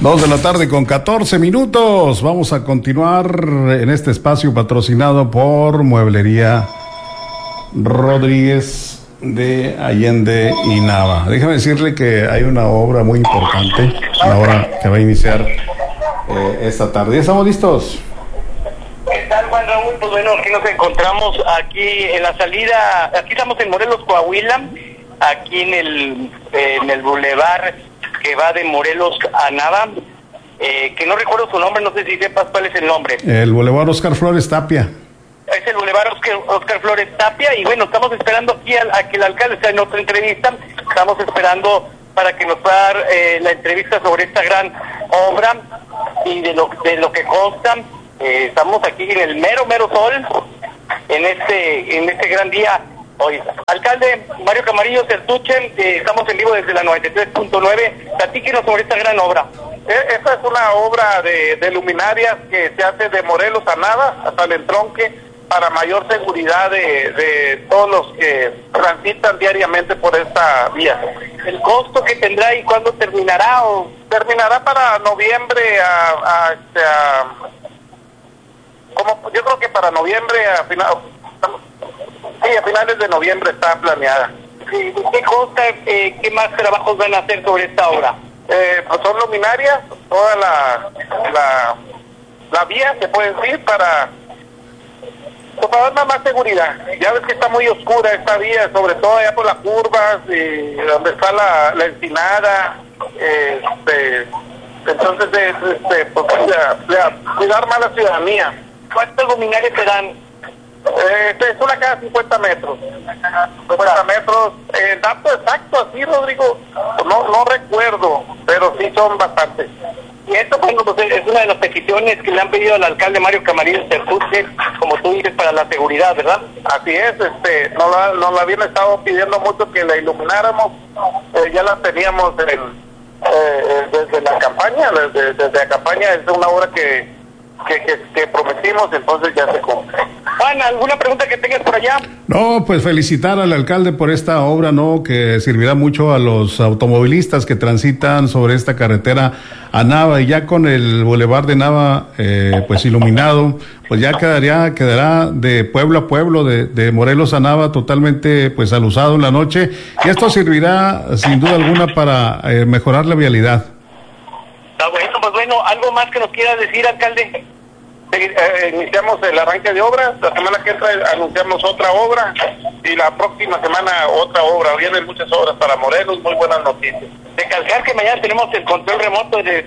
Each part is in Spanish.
2 con 14 minutos. Vamos a continuar en este espacio patrocinado por Mueblería Rodríguez de Allende y Nava. Déjame decirle que hay una obra muy importante, una obra que va a iniciar esta tarde. ¿Ya estamos listos? ¿Qué tal, Juan Raúl? Pues bueno, aquí nos encontramos aquí en la salida, aquí estamos en Morelos, Coahuila, aquí en el bulevar que va de Morelos a Nava, que no recuerdo su nombre, no sé si sepas cuál es el nombre. El bulevar Oscar Flores Tapia. Es el bulevar Oscar Flores Tapia, y bueno, estamos esperando aquí a que el alcalde sea en otra entrevista. Estamos esperando para que nos pueda dar la entrevista sobre esta gran obra y de lo que consta. Estamos aquí en el mero sol en este gran día hoy. Alcalde Mario Camarillo Certuche, estamos en vivo desde la 93.9. Platíquenos sobre esta gran obra. Esta es una obra de luminarias que se hace de Morelos a Nava, hasta el entronque, para mayor seguridad de todos los que transitan diariamente por esta vía. ¿El costo que tendrá y cuándo terminará? Terminará para noviembre yo creo que para noviembre, a finales de noviembre está planeada. ¿Qué costa, qué más trabajos van a hacer sobre esta obra? Pues son luminarias, toda la vía, se puede decir, para dar más seguridad. Ya ves que está muy oscura esta vía, sobre todo allá por las curvas, donde está la Encinada, entonces pues, cuidar más la ciudadanía. ¿Cuántos luminarias serán? Es una cada 50 metros. 50 metros. Dato exacto, así, Rodrigo, no recuerdo, pero sí son bastantes. Y esto, bueno, pues es una de las peticiones que le han pedido al alcalde Mario Camarillo Certuche, como tú dices, para la seguridad, ¿verdad? Así es, nos la habían estado pidiendo mucho que la ilumináramos, ya la teníamos desde la campaña, desde la campaña. Es una obra que prometimos, entonces ya se cumple. Juan, ¿alguna pregunta que tengas por allá? No, pues felicitar al alcalde por esta obra, ¿no? Que servirá mucho a los automovilistas que transitan sobre esta carretera a Nava, y ya con el bulevar de Nava pues iluminado, pues ya quedará de pueblo a pueblo, de Morelos a Nava, totalmente pues alusado en la noche, y esto servirá sin duda alguna para mejorar la vialidad. Está bueno, pues bueno, ¿algo más que nos quieras decir, alcalde? Iniciamos el arranque de obras, la semana que entra anunciamos otra obra, y la próxima semana otra obra. Vienen muchas obras para Morelos, muy buenas noticias. Recalcar que mañana tenemos el control remoto desde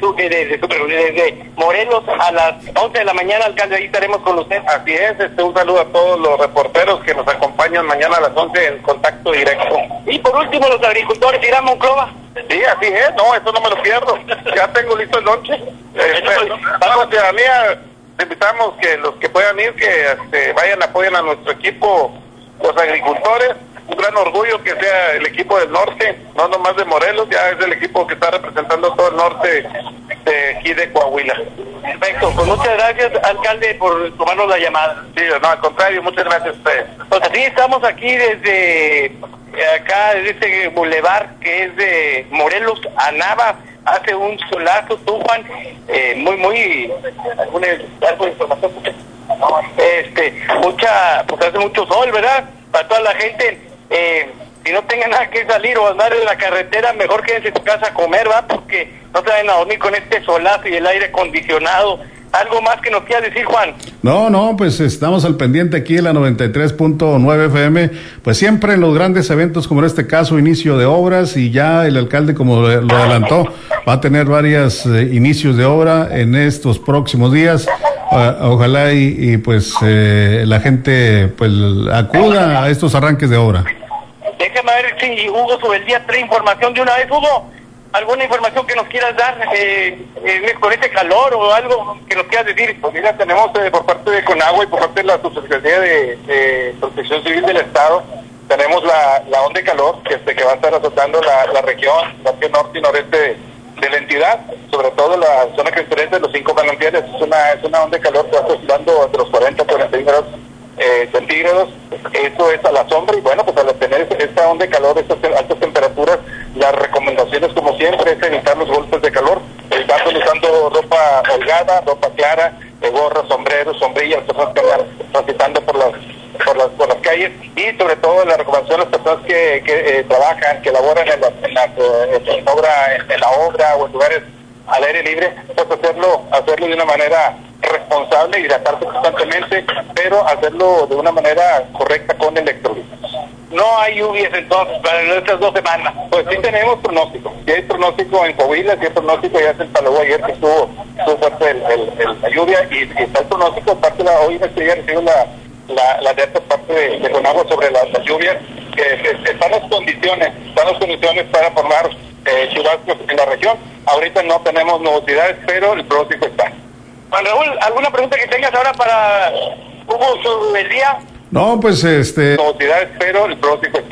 Morelos a las 11 de la mañana, alcalde, ahí estaremos con usted. Así es, un saludo a todos los reporteros que nos acompañan mañana a las 11 en contacto directo. Y por último, los agricultores irán a Monclova. Sí, así es, no, eso no me lo pierdo, ya tengo listo el lonche. Para la ciudadanía, invitamos que los que puedan ir, que vayan, apoyen a nuestro equipo, los agricultores. Un gran orgullo que sea el equipo del norte, no nomás de Morelos, ya es el equipo que está representando todo el norte de aquí de Coahuila. Perfecto, pues muchas gracias, alcalde, por tomarnos la llamada. Sí, no, al contrario, muchas gracias a ustedes. Pues así estamos aquí desde este bulevar que es de Morelos a Nava. Hace un solazo, tú, Juan, algo de información, pues hace mucho sol, ¿verdad? Para toda la gente, si no tengan nada que salir o andar en la carretera, mejor quédense en su casa a comer, ¿va? Porque no se vayan a dormir con este solazo y el aire acondicionado. ¿Algo más que nos quieras decir, Juan? No, pues estamos al pendiente aquí en la 93.9 FM, pues siempre en los grandes eventos como en este caso, inicio de obras, y ya el alcalde, como lo adelantó, va a tener varios inicios de obra en estos próximos días. Ojalá y pues la gente pues acuda a estos arranques de obra. Déjame ver si Hugo sobre el día trae información de una vez. Hugo, ¿alguna información que nos quieras dar con este calor o algo que nos quieras decir? Pues mira, tenemos por parte de Conagua y por parte de la Subsecretaría de Protección Civil del Estado, tenemos la onda de calor que va a estar azotando la región norte y noreste de la entidad, sobre todo la zona que de los 5 manantiales. Es una onda de calor que va oscilando entre los 40 y 41 grados centígrados. Eso es a la sombra, y bueno, pues al tener esta onda de calor, estas altas temperaturas, las recomendaciones como siempre es evitar los golpes de calor. El dato nos usando ropa holgada, ropa clara, gorras, sombreros, sombrillas, personas que andan transitando por las calles, y sobre todo la recomendación a las personas que trabajan, que laboran en la obra o en lugares al aire libre, pues hacerlo de una manera responsable, hidratarse constantemente, pero hacerlo de una manera correcta con electrolitos. No hay lluvias entonces para estas 2 semanas. Pues sí tenemos pronóstico. Si hay pronóstico en Coahuila, si hay pronóstico, ya se instaló ayer que estuvo fuerte la lluvia, y está el pronóstico, parte de hoy ya recibió la alerta parte de Conagua sobre las lluvias, que están las condiciones para formar chubascos en la región. Ahorita no tenemos nubosidades, pero el pronóstico está. Juan Raúl, ¿alguna pregunta que tengas ahora para Hugo del día? No, pues Nubosidades, pero el pronóstico está.